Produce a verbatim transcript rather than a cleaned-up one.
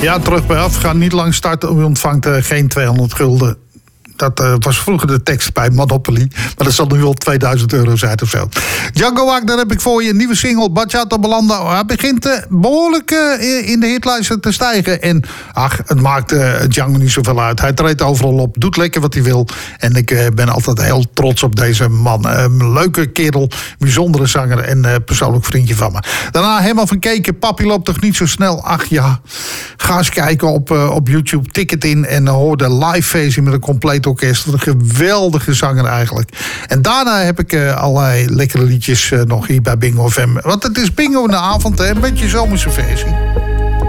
Ja, terug bij af. Ga niet lang starten. U ontvangt uh, geen tweehonderd gulden. Dat uh, was vroeger de tekst bij Monopoly. Maar dat zal nu wel tweeduizend euro zijn of zo. Django Wagner heb ik voor je. Een nieuwe single, Bachata Belanda. Hij begint uh, behoorlijk uh, in de hitlijsten te stijgen. En ach, het maakt uh, Django niet zoveel uit. Hij treedt overal op, doet lekker wat hij wil. En ik uh, ben altijd heel trots op deze man. Uh, leuke kerel, bijzondere zanger en uh, persoonlijk vriendje van me. Daarna helemaal van Keken. Papi loopt toch niet zo snel? Ach ja, ga eens kijken op, uh, op YouTube. Tik het in en uh, hoor de live versie met een compleet orkest. Wat een geweldige zanger eigenlijk. En daarna heb ik uh, allerlei lekkere liedjes uh, nog hier bij Bingo F M. Want het is bingo in de avond, hè? Een beetje zomerse versie.